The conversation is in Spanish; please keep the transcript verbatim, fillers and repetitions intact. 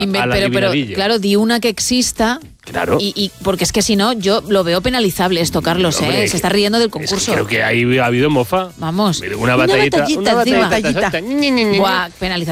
Inve- a la pero, pero, adivinadilla. claro, di una que exista. Claro. Y, y porque es que si no, yo lo veo penalizable esto, Carlos, Hombre, ¿eh? Se está riendo del Es que concurso. creo que ahí ha habido mofa. Vamos. Una batallita. batallita Una encima. batallita. Buah, penalización.